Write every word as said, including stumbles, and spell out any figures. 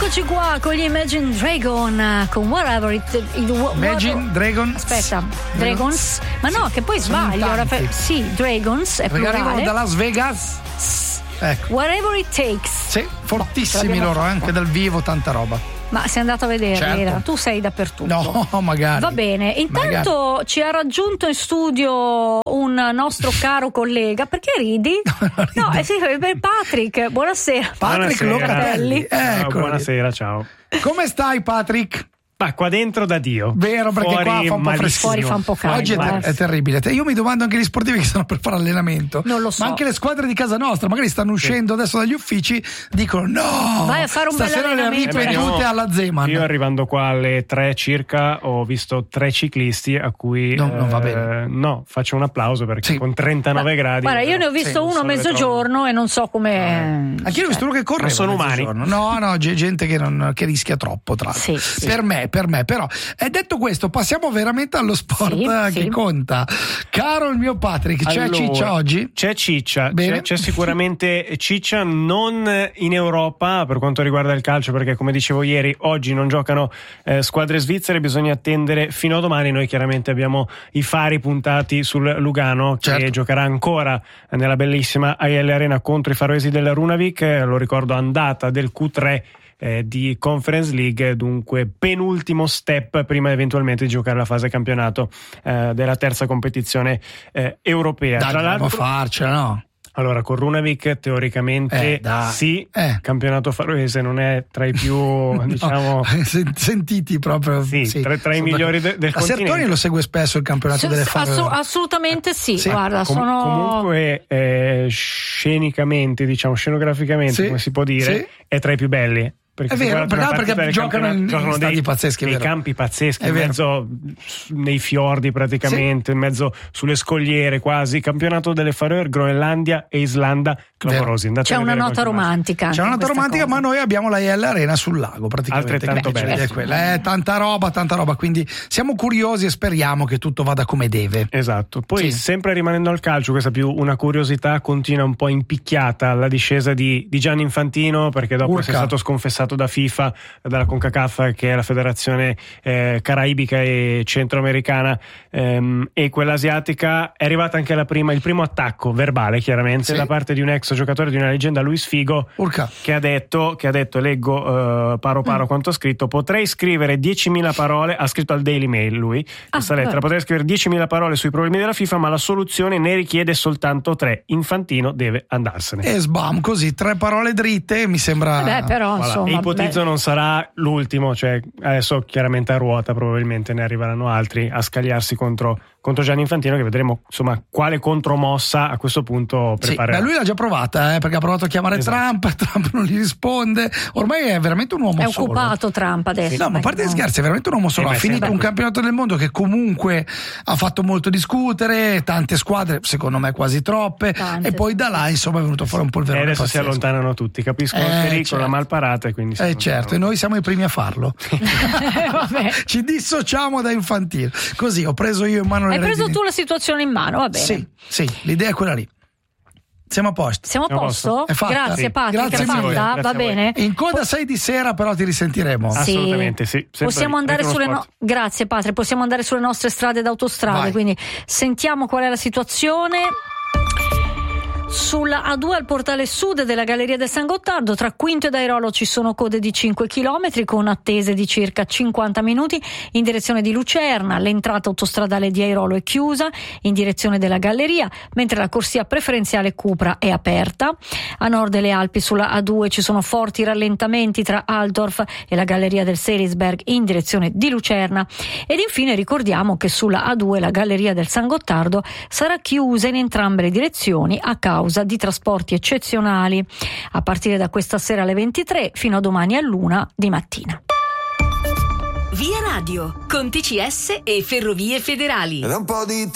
Eccoci qua con gli Imagine Dragon, con Whatever It, it what, Imagine Dragon. Aspetta, Dragons. Ma no, che poi Sono sbaglio. Ora tanti. fe- sì, Dragons è Perché arrivano plurale. da Las Vegas. Ecco. Whatever It Takes. Sì, fortissimi l'abbiamo loro, fatto. anche dal vivo, tanta roba. Ma sei andato a vedere, Certo. era. Tu sei dappertutto. No, magari. Va bene, intanto Magari. ci ha raggiunto in studio un nostro caro collega. Perché ridi? No, eh sì, per Patrick. Buonasera. Patrick Buonasera. Locatelli. Ciao, Ecco. buonasera, ciao. Come stai, Patrick? Ma qua dentro da Dio. Vero, perché Fuori qua fa un po' malissimo. freschino. Fuori fa un po' caldo, Oggi è, ter- eh. è terribile. Io mi domando anche gli sportivi che stanno per fare allenamento. Non lo so. Ma anche le squadre di casa nostra, magari stanno uscendo adesso dagli uffici, dicono no. Vai a fare un bel stasera le allenamento. ripetute Eh, alla Zeman. Io arrivando qua alle tre circa ho visto tre ciclisti a cui No, non va eh, bene. No, faccio un applauso perché Sì. con trentanove gradi. Guarda, io ne ho visto Sì, uno a non mezzogiorno e non so come. Anche io ho visto uno che corre. Non sono umani. No, no, c'è gente che, non, che rischia troppo, tra l'altro. Sì, sì. Per me, per me, però. E detto questo, passiamo veramente allo sport Sì, eh, che sì. conta. Caro il mio Patrick, c'è Allora, Ciccia oggi? C'è Ciccia, Bene. c'è, c'è sicuramente Ciccia, non in Europa per quanto riguarda il calcio, perché come dicevo ieri, oggi non giocano eh, squadre svizzere, bisogna attendere fino a domani. Noi chiaramente abbiamo i fari puntati sul Lugano, che Certo. giocherà ancora nella bellissima A I L Arena contro i faroesi del Runavik, eh, lo ricordo, andata del Q tre Eh, di Conference League, dunque penultimo step prima eventualmente di giocare la fase campionato eh, della terza competizione eh, europea. Dai, Tra dobbiamo l'altro, farcela, no? allora con Runavik teoricamente Eh, dai. sì, Eh. campionato faroese non è tra i più diciamo No, sen- sentiti proprio. Sì, tra- tra i Sono migliori d'accordo. de- del La Sertoni continente. lo segue spesso il campionato Su- delle assu- Faroe. assolutamente sì, Sì. guarda, Com- sono. comunque eh, scenicamente, diciamo scenograficamente, Sì, come si può dire, sì. è tra i più belli. Perché È se vero, guardate una perché- partita perché del giocano in- campionato, in giocano stadi dei, pazzeschi, è dei vero. campi pazzeschi, È in vero. mezzo nei fiordi praticamente, in mezzo sulle scogliere quasi. Campionato delle Faroe, Groenlandia e Islanda, clamorosi. Andate C'è a una vedere nota qualche match. romantica. C'è una anche nota in questa romantica, cosa. ma noi abbiamo la I L Arena sul lago praticamente. Altrettanto Che bella. è quella. È tanta roba, tanta roba. Quindi siamo curiosi e speriamo che tutto vada come deve. Esatto, poi Sì. sempre rimanendo al calcio, questa più una curiosità, continua un po' impicchiata la discesa di, di Gianni Infantino, perché dopo Urca. essere stato sconfessato da FIFA, dalla CONCACAF, che è la federazione eh, caraibica e centroamericana, ehm, e quella asiatica, è arrivata anche la prima, il primo attacco verbale chiaramente Sì. da parte di un ex giocatore, di una leggenda, Luis Figo, Urca. che ha detto, che ha detto leggo eh, paro paro quanto ha scritto: potrei scrivere diecimila parole, ha scritto al Daily Mail lui questa Ah, lettera, beh. potrei scrivere diecimila parole sui problemi della FIFA, ma la soluzione ne richiede soltanto tre: Infantino deve andarsene. E sbam, così, tre parole dritte, mi sembra. Beh, però, Voilà. insomma. E ipotizzo beh, non sarà l'ultimo, cioè adesso chiaramente a ruota probabilmente ne arriveranno altri a scagliarsi contro, contro Gianni Infantino, che vedremo insomma quale contromossa a questo punto Sì, preparerà. beh, lui l'ha già provata, eh, perché ha provato a chiamare Esatto. Trump, Trump non gli risponde. Ormai è veramente un uomo è solo. occupato Trump adesso. No, ma a parte gli scherzi, è veramente un uomo solo. Sì, ha ma finito sempre- un campionato del mondo che comunque ha fatto molto discutere, tante squadre, secondo me quasi troppe, Tante. e poi da là insomma è venuto fuori un E polverone adesso si pazzesco. allontanano tutti, capiscono Eh, il pericolo, certo. la malparata, e quindi si Eh allontanano. certo, e noi siamo i primi a farlo. Vabbè. Ci dissociamo da Infantino. Così ho preso io in mano le Hai preso redini. tu la situazione in mano, va bene. Sì, sì, l'idea è quella lì. Siamo a posto. Siamo a Siamo a posto? posto? È fatta. Grazie Sì. Patrick, Grazie è fatta? mille. Grazie Va a voi. bene? In coda sei di sera, però ti risentiremo. Ah, Assolutamente, sì. Sempre Possiamo andare Rete sulle Uno no- Sport. Grazie Patrick, possiamo andare sulle nostre strade ed autostrade, Vai. quindi sentiamo qual è la situazione. Sulla A due al portale sud della Galleria del San Gottardo, tra Quinto ed Airolo ci sono code di cinque chilometri con attese di circa cinquanta minuti in direzione di Lucerna. L'entrata autostradale di Airolo è chiusa in direzione della Galleria, mentre la corsia preferenziale Cupra è aperta. A nord delle Alpi sulla A due ci sono forti rallentamenti tra Altdorf e la Galleria del Serisberg in direzione di Lucerna. Ed infine ricordiamo che sulla A due la Galleria del San Gottardo sarà chiusa in entrambe le direzioni a causa di trasporti eccezionali a partire da questa sera alle ventitré fino a domani all'una di mattina. Via Radio con T C S e Ferrovie Federali. Ed un po' di